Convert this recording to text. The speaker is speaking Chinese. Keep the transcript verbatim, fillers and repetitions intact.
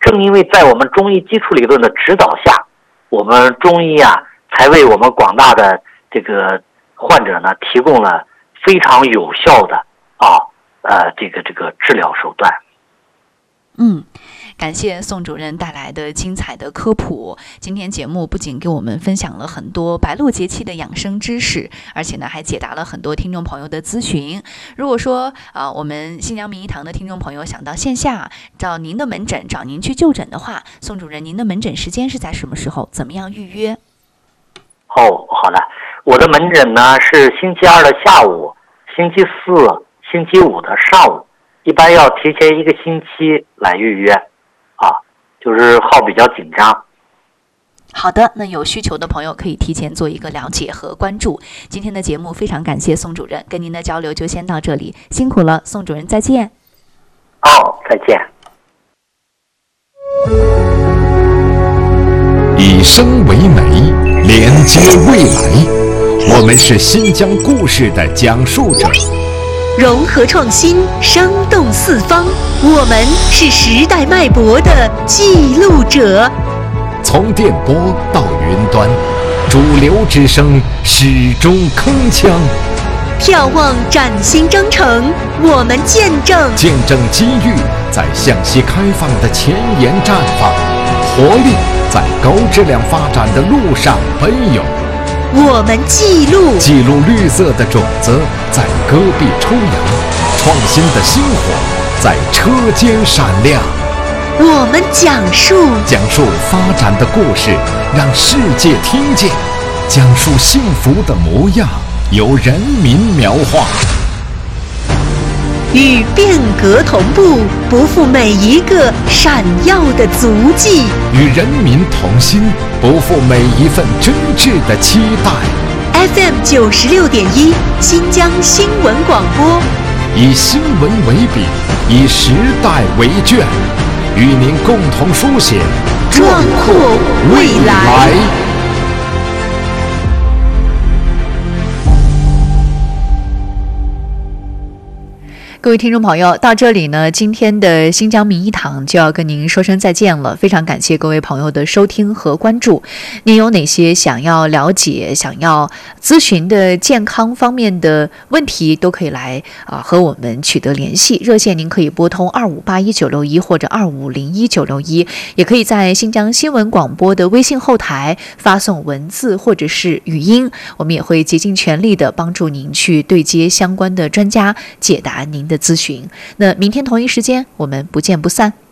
正因为在我们中医基础理论的指导下，我们中医啊才为我们广大的这个患者呢提供了非常有效的啊呃这个这个治疗手段。 嗯，感谢宋主任带来的精彩的科普。今天节目不仅给我们分享了很多白露节气的养生知识，而且呢还解答了很多听众朋友的咨询。如果说啊、呃，我们新疆名医堂的听众朋友想到线下找您的门诊，找您去就诊的话，宋主任，您的门诊时间是在什么时候？怎么样预约？ 哦，好的，我的门诊呢是星期二的下午，星期四、星期五的上午。一般要提前一个星期来预约，啊，就是号比较紧张。 好的，那有需求的朋友可以提前做一个了解和关注。今天的节目非常感谢宋主任，跟您的交流就先到这里，辛苦了，宋主任，再见。 哦，再见。 以声为媒，连接未来。我们是新疆故事的讲述者。 融合创新，生动四方。我们是时代脉搏的记录者。 从电波到云端，主流之声始终铿锵。 眺望崭新征程，我们见证见证机遇在向西开放的前沿绽放，活力在高质量发展的路上奔涌。 我们记录记录绿色的种子在戈壁抽芽，创新的星火在车间闪亮。 我们讲述讲述发展的故事，让世界听见，讲述幸福的模样，由人民描画。 与变革同步，不负每一个闪耀的足迹； 与人民同心，不负每一份真挚的期待。 F M 九十六点一，新疆新闻广播， 以新闻为笔，以时代为卷，与您共同书写壮阔未来。 各位听众朋友，到这里呢，今天的新疆名医堂就要跟您说声再见了。非常感谢各位朋友的收听和关注。您有哪些想要了解、想要咨询的健康方面的问题，都可以来啊、呃、和我们取得联系。热线您可以拨通二五八一九六一或者二五零一九六一，也可以在新疆新闻广播的微信后台发送文字或者是语音，我们也会竭尽全力的帮助您去对接相关的专家，解答您的咨询。那明天同一时间，我们不见不散。